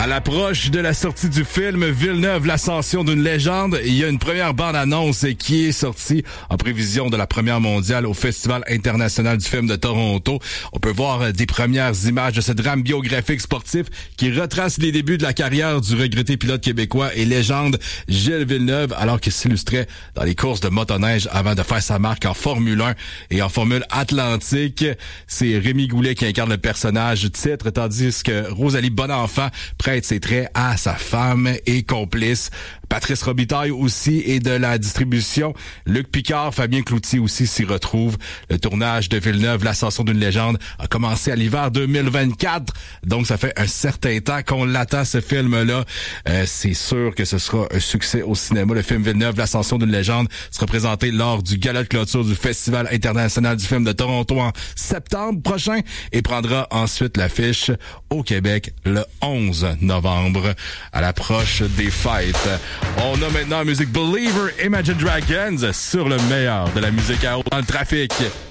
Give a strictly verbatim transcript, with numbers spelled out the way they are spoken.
l'approche de la sortie du film Villeneuve, l'ascension d'une légende, il y a une première bande-annonce qui est sortie en prévision de la première mondiale au Festival international du film de Toronto. On peut voir des premières images de ce drame biographique sportif qui retrace les débuts de la carrière du regretté pilote québécois et légende Gilles Villeneuve, alors qu'il s'illustrait dans les courses de motoneige avant de faire sa marque en Formule un et en Formule Atlantique. C'est Rémi Goulet qui incarne le personnage titre, tandis que Rosalie Bonenfant prête ses traits à sa femme et complice. Patrice Robitaille aussi et de la distribution. Luc Picard, Fabien Cloutier aussi s'y retrouvent. Le tournage de Villeneuve, l'ascension d'une légende, a commencé à l'hiver deux mille vingt-quatre. Donc, ça fait un certain temps qu'on l'attend, ce film-là. Euh, c'est sûr que ce sera un succès au cinéma. Le film Villeneuve, l'ascension d'une légende, sera présenté lors du gala de clôture du Festival international du film de Toronto en septembre prochain et prendra ensuite l'affiche au Québec le onze novembre à l'approche des fêtes. On a maintenant la musique Believer, Imagine Dragons sur le meilleur de la musique à eau dans le trafic.